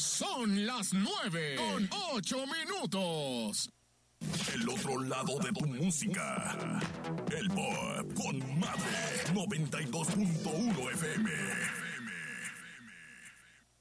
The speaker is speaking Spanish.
Son las 9:08. El otro lado de tu música. El Pop con Madre 92.1 FM.